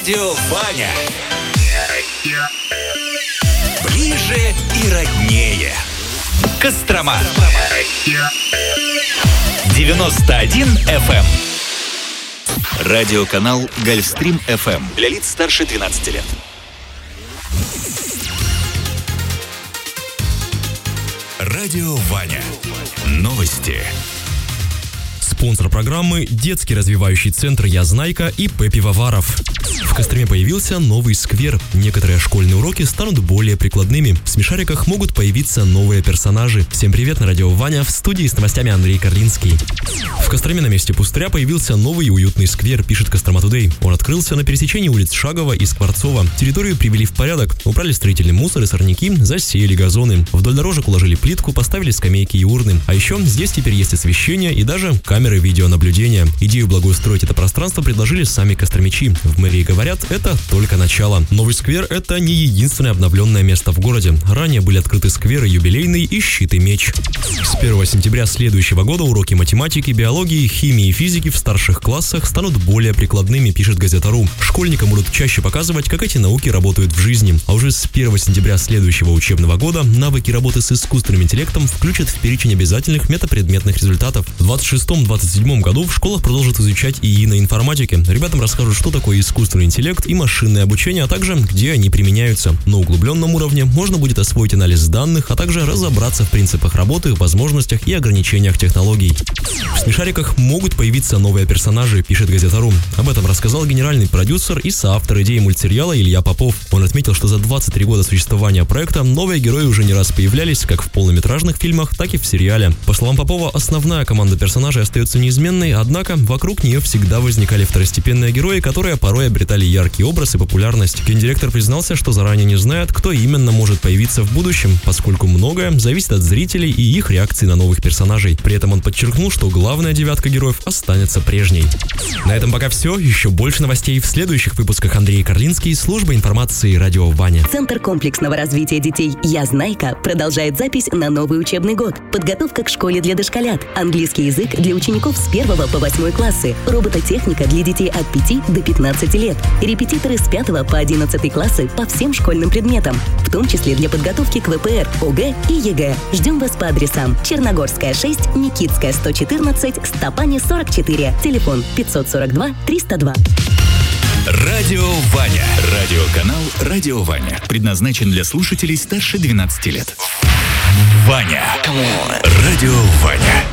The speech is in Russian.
Радио Ваня. Ближе и роднее. Кострома. 91 FM. Радиоканал Гольфстрим FM. Для лиц старше 12 лет. Радио Ваня. Новости. Спонсор программы – детский развивающий центр «Язнайка» и ИП Пивоваров. В Костроме появился новый сквер. Некоторые школьные уроки станут более прикладными. В смешариках могут появиться новые персонажи. Всем привет, на радио Ваня, в студии с новостями Андрей Карлинский. В Костроме на месте пустыря появился новый и уютный сквер, пишет Кострома Тудей. Он открылся на пересечении улиц Шагова и Скворцова. Территорию привели в порядок, убрали строительный мусор и сорняки, засеяли газоны. Вдоль дорожек уложили плитку, поставили скамейки и урны. А еще здесь теперь есть освещение и даже камеры видеонаблюдения. Идею благоустроить это пространство предложили сами костромичи. В мэрии говорят, это только начало. Новый сквер – это не единственное обновленное место в городе. Ранее были открыты скверы Юбилейный и Щит и Меч. С 1 сентября следующего года уроки математики, биологии, химии и физики в старших классах станут более прикладными, пишет Газета.ру. Школьникам будут чаще показывать, как эти науки работают в жизни. А уже с 1 сентября следующего учебного года навыки работы с искусственным интеллектом включат в перечень обязательных метапредметных результатов. В 26-27 году в школах продолжат изучать ИИ на информатике. Ребятам расскажут, что такое искусственный интеллект и машинное обучение, а также где они применяются. На углубленном уровне можно будет освоить анализ данных, а также разобраться в принципах работы, возможностях и ограничениях технологий. В смешариках могут появиться новые персонажи, пишет Газета.ру. Об этом рассказал генеральный продюсер и соавтор идеи мультсериала Илья Попов. Он отметил, что за 23 года существования проекта новые герои уже не раз появлялись как в полнометражных фильмах, так и в сериале. По словам Попова, основная команда персонажей остается неизменной, однако вокруг нее всегда возникали второстепенные герои, которые порой обретали яркий образ и популярность. Гендиректор признался, что заранее не знает, кто именно может появиться в будущем, поскольку многое зависит от зрителей и их реакции на новых персонажей. При этом он подчеркнул, что главная девятка героев останется прежней. На этом пока все. Еще больше новостей в следующих выпусках. Андрей Карлинский, служба информации Радио Ваня. Центр комплексного развития детей «Язнайка» продолжает запись на новый учебный год. Подготовка к школе для дошколят, английский язык для учеников с 1 по 8 классы, робототехника для детей от 5 до 15 лет, репетиторы с 5 по 11 классы по всем школьным предметам, в том числе для подготовки к ВПР, ОГЭ и ЕГЭ. Ждем вас по адресам: Черногорская, 6, Никитская, 114, Стопани, 44, телефон 542 302. Радио Ваня. Радиоканал Радио Ваня. Предназначен для слушателей старше 12 лет. Ваня. Радио Ваня.